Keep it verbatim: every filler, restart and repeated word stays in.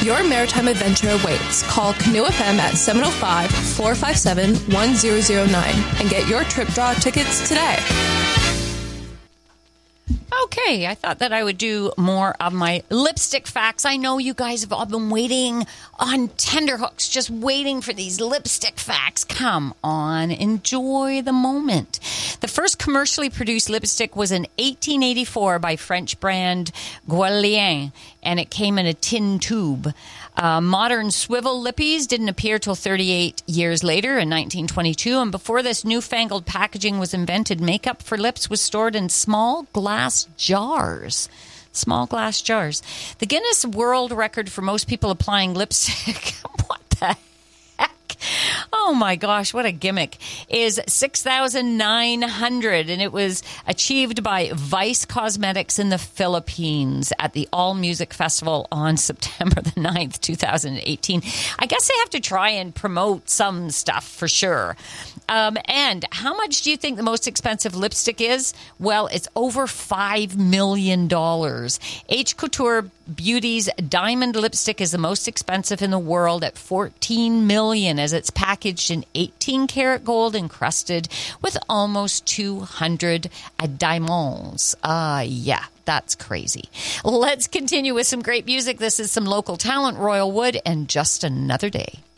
Your maritime adventure awaits. Call Canoe F M at seven oh five, four five seven, one zero zero nine and get your trip draw tickets today. Okay, I thought that I would do more of my lipstick facts. I know you guys have all been waiting on tenterhooks, just waiting for these lipstick facts. Come on, enjoy the moment. The first commercially produced lipstick was in eighteen eighty-four by French brand Guerlain, and it came in a tin tube. Uh, modern swivel lippies didn't appear till thirty-eight years later in nineteen twenty-two, and before this newfangled packaging was invented, makeup for lips was stored in small glass jars. Small glass jars. The Guinness World Record for most people applying lipstick, what the heck? Oh my gosh, what a gimmick, is six thousand nine hundred, and it was achieved by Vice Cosmetics in the Philippines at the All Music Festival on September the ninth, two thousand eighteen. I guess they have to try and promote some stuff for sure. Um, and how much do you think the most expensive lipstick is? Well, it's over five million dollars. H. Couture Beauty's diamond lipstick is the most expensive in the world at fourteen million dollars, as it's packaged in eighteen karat gold encrusted with almost two hundred diamonds. Ah, uh, yeah. That's crazy. Let's continue with some great music. This is some local talent, Royal Wood, and Just Another Day.